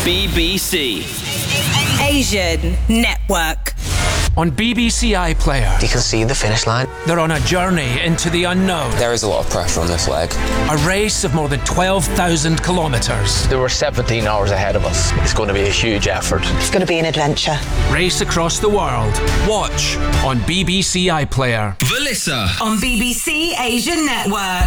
BBC Asian Network. On BBC iPlayer, you can see the finish line. They're on a journey into the unknown. There is a lot of pressure on this leg. A race of more than 12,000 kilometres. There were 17 hours ahead of us. It's going to be a huge effort. It's going to be an adventure. Race across the world. Watch on BBC iPlayer. Valissa On BBC Asian Network.